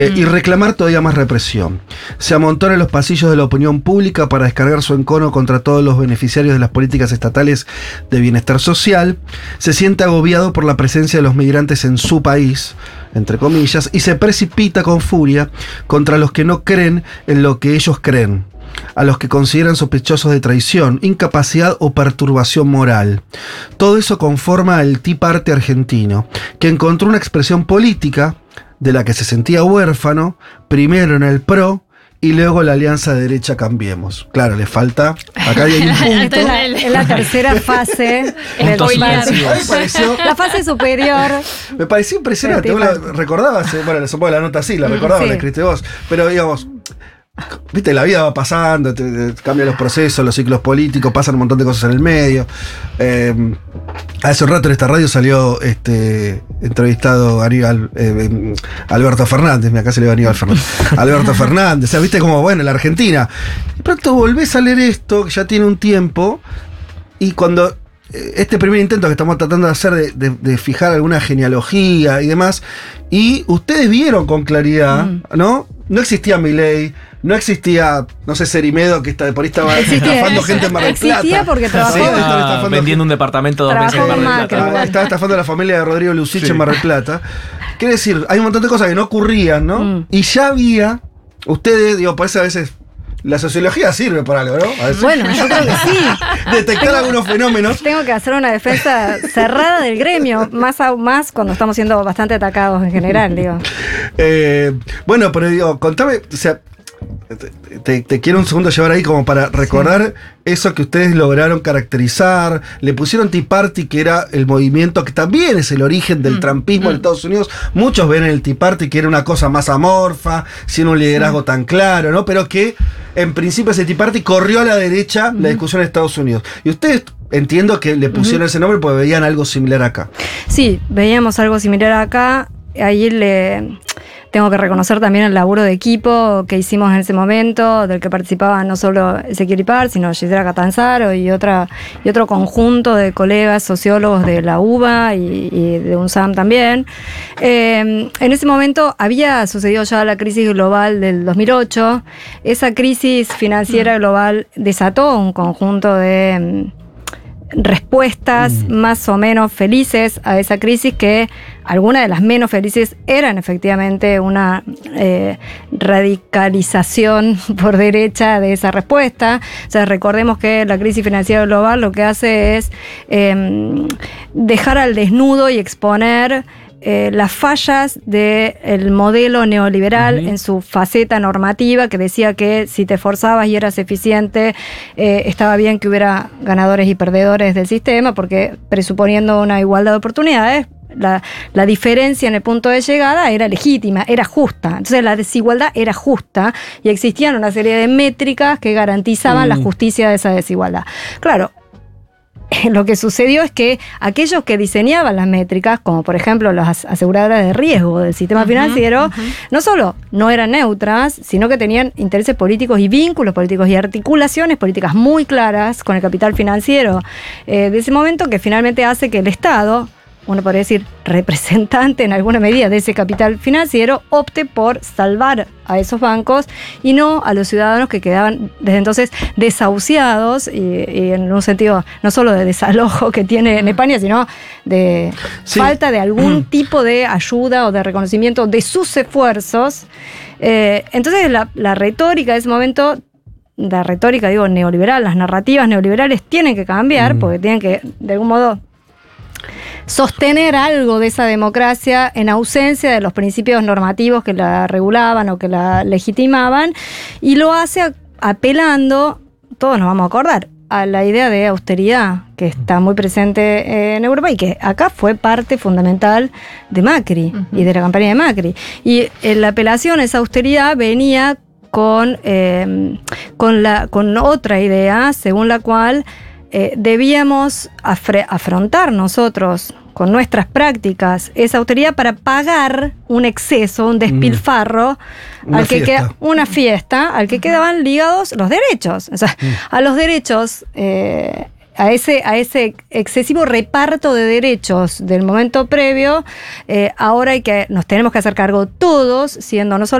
Y reclamar todavía más represión. Se amontona en los pasillos de la opinión pública para descargar su encono contra todos los beneficiarios de las políticas estatales de bienestar social. Se siente agobiado por la presencia de los migrantes en su país, entre comillas, y se precipita con furia contra los que no creen en lo que ellos creen, a los que consideran sospechosos de traición, incapacidad o perturbación moral. Todo eso conforma el Tea Party argentino, que encontró una expresión política de la que se sentía huérfano, primero en el PRO y luego la Alianza de Derecha Cambiemos. Claro, le falta, acá hay un punto. Es la tercera fase. La fase superior. Me pareció impresionante. Vos la recordabas, bueno, supongo que la nota sí, la recordabas, la escribiste vos, pero digamos, viste, la vida va pasando, cambian los procesos, los ciclos políticos, pasan un montón de cosas en el medio. Hace un rato en esta radio salió entrevistado Alberto Fernández, acá se le va Aníbal Fernández. Alberto Fernández, o sea, viste como, bueno, la Argentina. De pronto volvés a leer esto, que ya tiene un tiempo, y cuando este primer intento que estamos tratando de hacer de fijar alguna genealogía y demás, y ustedes vieron con claridad, ¿no? No existía Milei, no existía, no sé, Cerimedo, que por ahí estaba estafando gente en Mar del Plata. Existía porque trabajó vendiendo un departamento 2 veces en Mar del Plata. Estaba estafando a la familia de Rodrigo Lucich en Mar del Plata. Quiere decir, hay un montón de cosas que no ocurrían, ¿no? Y ya había, ustedes, digo, por eso a veces la sociología sirve para algo, ¿no? A veces, bueno, yo creo que sí. Detectar algunos fenómenos. Tengo que hacer una defensa cerrada del gremio, más cuando estamos siendo bastante atacados en general, digo. Bueno, pero digo, contame, o sea, te quiero un segundo llevar ahí como para recordar eso que ustedes lograron caracterizar. Le pusieron Tea Party, que era el movimiento que también es el origen del trumpismo en Estados Unidos. Muchos ven el Tea Party que era una cosa más amorfa, sin un liderazgo tan claro, ¿no? Pero que en principio ese Tea Party corrió a la derecha la discusión en Estados Unidos. Y ustedes, entiendo que le pusieron ese nombre porque veían algo similar acá. Sí, veíamos algo similar acá. Ahí tengo que reconocer también el laburo de equipo que hicimos en ese momento, del que participaban no solo Ezequiel Ipar, sino Gisela Catanzaro y otro conjunto de colegas sociólogos de la UBA y de UNSAM también. En ese momento había sucedido ya la crisis global del 2008. Esa crisis financiera global desató un conjunto de respuestas más o menos felices a esa crisis, que algunas de las menos felices eran efectivamente una radicalización por derecha de esa respuesta. O sea, recordemos que la crisis financiera global lo que hace es dejar al desnudo y exponer las fallas del modelo neoliberal en su faceta normativa, que decía que si te esforzabas y eras eficiente, estaba bien que hubiera ganadores y perdedores del sistema, porque presuponiendo una igualdad de oportunidades, la diferencia en el punto de llegada era legítima, era justa. Entonces la desigualdad era justa y existían una serie de métricas que garantizaban la justicia de esa desigualdad. Claro, lo que sucedió es que aquellos que diseñaban las métricas, como por ejemplo las aseguradoras de riesgo del sistema financiero, no solo no eran neutras, sino que tenían intereses políticos y vínculos políticos y articulaciones políticas muy claras con el capital financiero de ese momento, que finalmente hace que el Estado, uno podría decir representante en alguna medida de ese capital financiero, opte por salvar a esos bancos y no a los ciudadanos que quedaban desde entonces desahuciados y en un sentido no solo de desalojo que tiene en España, sino de falta de algún tipo de ayuda o de reconocimiento de sus esfuerzos. Entonces la retórica de ese momento, la retórica digo neoliberal, las narrativas neoliberales tienen que cambiar porque tienen que de algún modo sostener algo de esa democracia en ausencia de los principios normativos que la regulaban o que la legitimaban, y lo hace apelando, todos nos vamos a acordar, a la idea de austeridad que está muy presente en Europa y que acá fue parte fundamental de Macri y de la campaña de Macri. Y la apelación a esa austeridad venía con otra idea según la cual debíamos afrontar nosotros con nuestras prácticas esa austeridad para pagar un exceso, un despilfarro, una fiesta al que quedaban ligados los derechos. O sea, a los derechos a ese excesivo reparto de derechos del momento previo, ahora nos tenemos que hacer cargo todos, siendo no solo